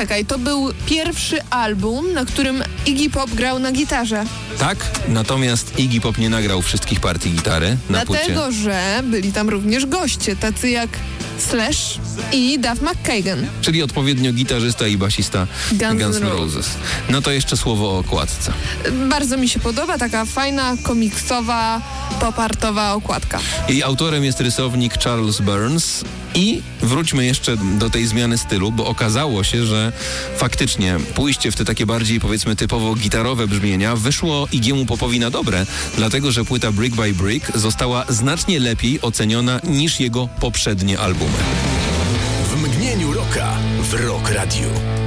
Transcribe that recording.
Poczekaj, to był pierwszy album, na którym Iggy Pop grał na gitarze. Tak, natomiast Iggy Pop nie nagrał wszystkich partii gitary na płycie. Dlatego, że byli tam również goście, tacy jak Slash i Duff McKagan. Czyli odpowiednio gitarzysta i basista Guns N' Roses. No to jeszcze słowo o okładce. Bardzo mi się podoba, taka fajna, komiksowa, popartowa okładka. Jej autorem jest rysownik Charles Burns. I wróćmy jeszcze do tej zmiany stylu, bo okazało się, że faktycznie pójście w te takie bardziej, powiedzmy, typowo gitarowe brzmienia wyszło Iggy'emu Popowi na dobre, dlatego że płyta Brick by Brick została znacznie lepiej oceniona niż jego poprzednie albumy. W mgnieniu rocka w Rock Radio.